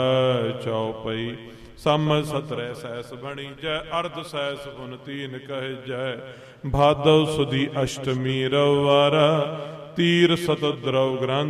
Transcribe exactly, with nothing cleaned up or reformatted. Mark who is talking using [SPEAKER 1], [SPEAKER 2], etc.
[SPEAKER 1] ਚੌਪਈ ਸਮ ਸਤਰੈ cess ਬਣੀ ਜੈ ਅਰਧ ਸੈਸ ਪੁਨ ਤੀਨ ਕਹਿ ਜੈ ਭਾਦਵ ਸੁਦੀ ਅਸ਼ਟਮੀ ਰਵਾਰਾ ਤੀਰ ਸਤ ਦਰਵ ਗ੍ਰੰਥ